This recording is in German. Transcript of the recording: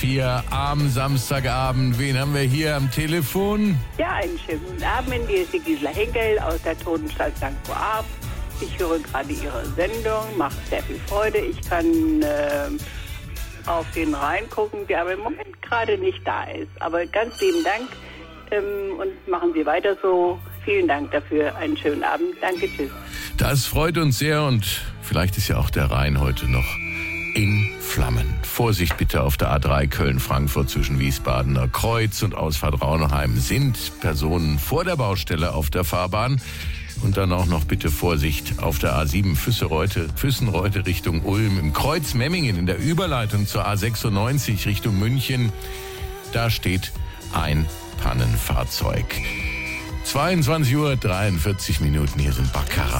Hier am Samstagabend. Wen haben wir hier am Telefon? Ja, einen schönen guten Abend. Hier ist die Gisela Henkel aus der Totenstadt St. Boab. Ich höre gerade Ihre Sendung, macht sehr viel Freude. Ich kann auf den Rhein gucken, der aber im Moment gerade nicht da ist. Aber ganz lieben Dank und machen Sie weiter so. Vielen Dank dafür. Einen schönen Abend. Danke, tschüss. Das freut uns sehr und vielleicht ist ja auch der Rhein heute noch in Flammen. Vorsicht bitte auf der A3 Köln-Frankfurt zwischen Wiesbadener Kreuz und Ausfahrt Raunheim sind Personen vor der Baustelle auf der Fahrbahn. Und dann auch noch bitte Vorsicht auf der A7 Füssenreute Richtung Ulm, im Kreuz Memmingen in der Überleitung zur A96 Richtung München. Da steht ein Pannenfahrzeug. 22:43 Uhr, hier sind Baccarat.